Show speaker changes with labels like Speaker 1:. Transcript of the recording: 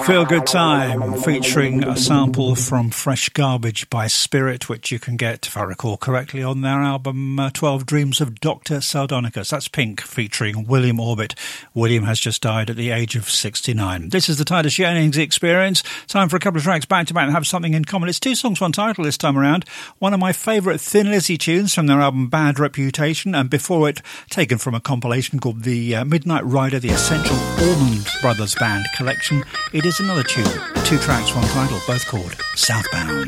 Speaker 1: Feel Good Time, featuring a sample from Fresh Garbage by Spirit, which you can get, if I recall correctly, on their album 12 Dreams of Dr. Sardonicus. That's Pink, featuring William Orbit. William has just died at the age of 69. This is the Titus Yearnings Experience. Time for a couple of tracks back to back that have something in common. It's two songs, one title this time around. One of my favourite Thin Lizzy tunes from their album Bad Reputation, and before it, taken from a compilation called the Midnight Rider, the Essential Allman Brothers Band Collection. It is another tune, two tracks, one title, both called Southbound.